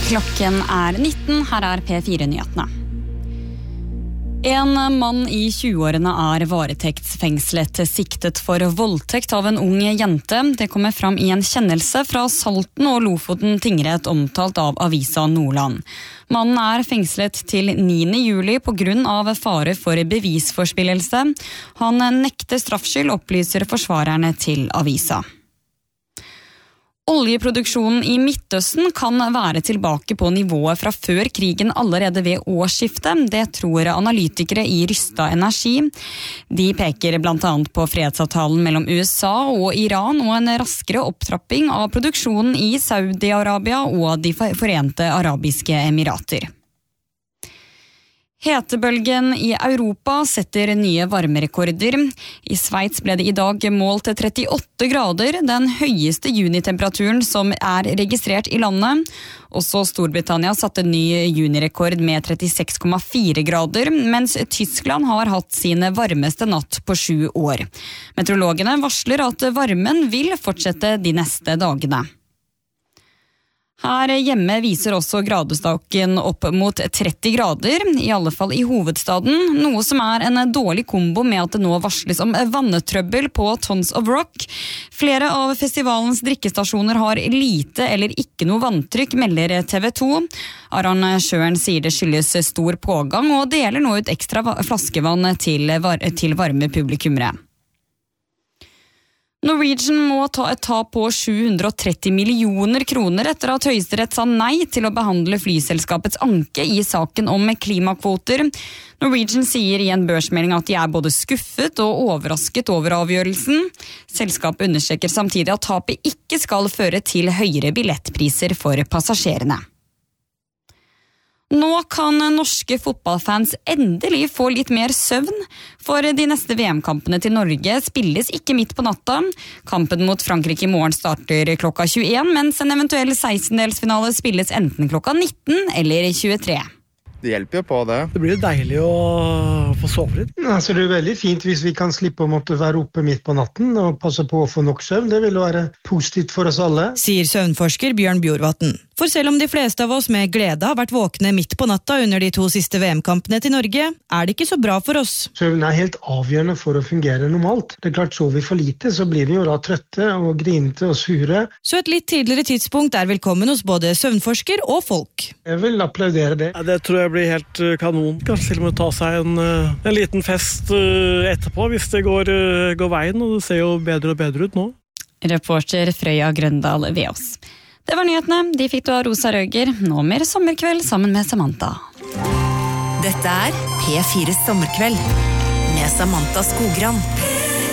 Klokken 19, her P4-nyhetene. En mann I 20-årene varetektsfengslet siktet for voldtekt av en ung jente. Det kommer fram I en kjennelse fra Salten og Lofoten tingrett omtalt av Avisa Nordland. Mannen fengslet til 9. juli på grunn av fare for bevisforspillelse. Han nekter straffskyld, opplyser forsvarerne til avisa. Oljeproduksjonen I Midtøsten kan være tilbake på nivået fra før krigen allerede ved årsskiftet. Det tror analytikere I Rystad Energi. De peker blant annet på fredsavtalen mellom USA og Iran og en raskere opptrapping av produksjonen I Saudi-Arabia og De Forente Arabiske Emirater. Hetebølgen I Europa setter nye varmerekorder. I Sveits ble det I dag målt 38 grader, den høyeste junitemperaturen som registrert I landet. Også Storbritannia satte ny junirekord med 36,4 grader, mens Tyskland har hatt sin varmeste natt på 7 år. Meteorologene varsler at varmen vil fortsette de neste dagene. Her hjemme viser også gradestokken opp mot 30 grader, I alle fall I hovedstaden, noe som en dårlig kombo med at det nå varsles om vannetrøbbel på Tons of Rock. Flere av festivalens drikkestasjoner har lite eller ikke noe vanntrykk, melder TV 2. Arrangøren sier det skyldes stor pågang og deler nå ut ekstra flaskevann til varme publikummere. Norwegian må ta et tap på 730 millioner kroner etter at Høyesterett sa nei til å behandle flyselskapets anke I saken om klimakvoter. Norwegian sier I en børsmelding at de både skuffet og overrasket over avgjørelsen. Selskapet understreker samtidig at tapet ikke skal føre til høyere billettpriser for passasjerene. Nå kan norske fotballfans endelig få litt mer søvn, for de neste VM-kampene til Norge spilles ikke midt på natta. Kampen mot Frankrike I morgen starter klokka 21, mens en eventuell 16-delsfinale spilles enten klokka 19 eller 23. Det hjelper jo på det. Det blir jo deilig å få sove litt. Altså, det veldig fint hvis vi kan slippe å måtte være oppe midt på natten og passe på å få nok søvn. Det vil jo være positivt for oss alle. Sier søvnforsker Bjørn Bjorvatn. For selv om de fleste av oss med glede har vært våkne midt på natta under de 2 siste VM-kampene til Norge, det ikke så bra for oss. Søvn helt avgjørende for å fungere normalt. Det klart, sover vi for lite, så blir vi jo da trøtte og grinete og sure. Så et litt tidligere tidspunkt velkommen hos både søvnforsker og folk. Jeg vil applaudere det. Ja, det tror jeg blir helt kanon. Kanskje til og med ta seg en liten fest etterpå, hvis det går veien, og det ser jo bedre og bedre ut nå. Reporter Frøya Grøndal ved oss. Det var nyhetene, de fikk du av Rosa Røger. Nå mer sommerkveld sammen med Samantha. Dette P4 Sommerkveld med Samantha Skogran.